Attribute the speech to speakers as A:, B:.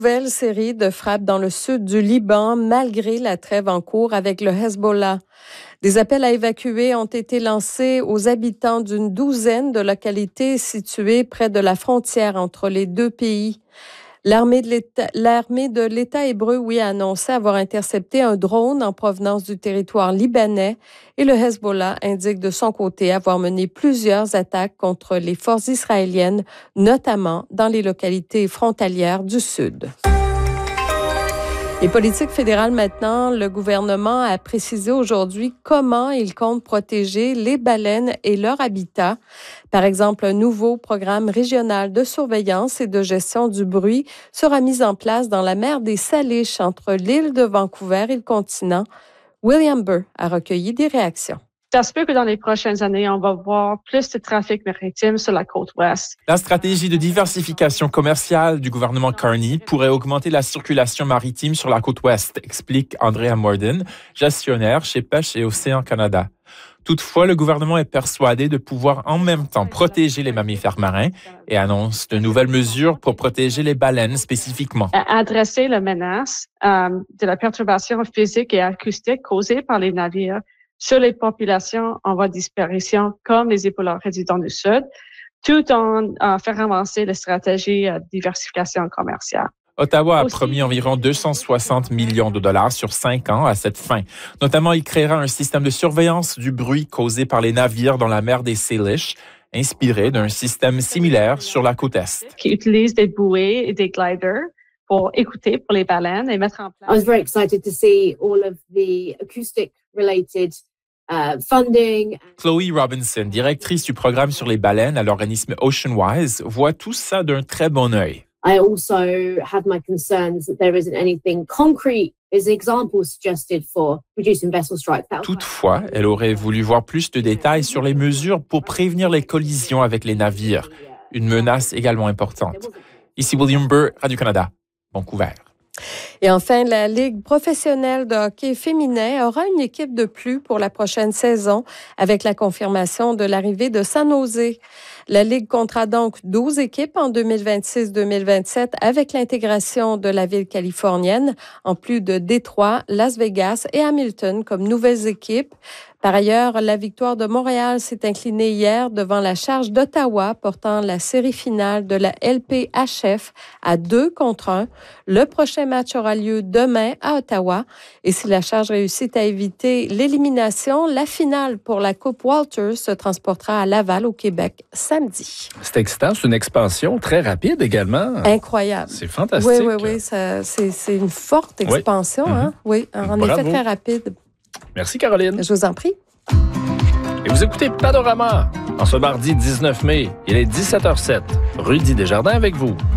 A: Nouvelle série de frappes dans le sud du Liban malgré la trêve en cours avec le Hezbollah. Des appels à évacuer ont été lancés aux habitants d'une douzaine de localités situées près de la frontière entre les deux pays. L'armée de l'État hébreu, a annoncé avoir intercepté un drone en provenance du territoire libanais et le Hezbollah indique de son côté avoir mené plusieurs attaques contre les forces israéliennes, notamment dans les localités frontalières du sud. Et politique fédérale maintenant, le gouvernement a précisé aujourd'hui comment il compte protéger les baleines et leur habitat. Par exemple, un nouveau programme régional de surveillance et de gestion du bruit sera mis en place dans la mer des Salish entre l'île de Vancouver et le continent. William Burr a recueilli des réactions.
B: Ça se peut que dans les prochaines années, on va voir plus de trafic maritime sur la côte ouest.
C: La stratégie de diversification commerciale du gouvernement Carney pourrait augmenter la circulation maritime sur la côte ouest, explique Andrea Morden, gestionnaire chez Pêche et Océan Canada. Toutefois, le gouvernement est persuadé de pouvoir en même temps protéger les mammifères marins et annonce de nouvelles mesures pour protéger les baleines spécifiquement.
B: Adresser la menace de la perturbation physique et acoustique causée par les navires sur les populations en voie de disparition, comme les épaulards résidents du Sud, tout en faire avancer la stratégie de diversification commerciale.
C: Ottawa a promis environ 260 millions de dollars sur 5 ans à cette fin. Notamment, il créera un système de surveillance du bruit causé par les navires dans la mer des Salish, inspiré d'un système similaire sur la côte Est.
B: Qui utilise des bouées et des gliders pour écouter pour les baleines et mettre en place.
D: I was very excited to see all of the acoustic-related funding.
C: Chloe Robinson, directrice du programme sur les baleines à l'organisme OceanWise, voit tout ça d'un très bon œil.
D: I also have my concerns that there isn't anything concrete as an example suggested for reducing vessel strike.
C: Toutefois, elle aurait voulu voir plus de détails sur les mesures pour prévenir les collisions avec les navires, une menace également importante. Ici William Burr, Radio-Canada, Vancouver.
A: Et enfin, la Ligue professionnelle de hockey féminin aura une équipe de plus pour la prochaine saison avec la confirmation de l'arrivée de San Jose. La Ligue comptera donc 12 équipes en 2026-2027 avec l'intégration de la ville californienne, en plus de Détroit, Las Vegas et Hamilton comme nouvelles équipes. Par ailleurs, la victoire de Montréal s'est inclinée hier devant la Charge d'Ottawa, portant la série finale de la LPHF à 2-1. Le prochain match aura lieu demain à Ottawa. Et si la Charge réussit à éviter l'élimination, la finale pour la Coupe Walters se transportera à Laval, au Québec, samedi.
E: C'est excitant. C'est une expansion très rapide également.
A: Incroyable.
E: C'est fantastique.
A: Oui. C'est une forte expansion.
E: Oui.
A: Hein? Oui, en effet, très rapide.
E: Merci, Caroline.
A: Je vous en prie.
E: Et vous écoutez Panorama. En ce mardi 19 mai, il est 17h07. Rudy Desjardins avec vous.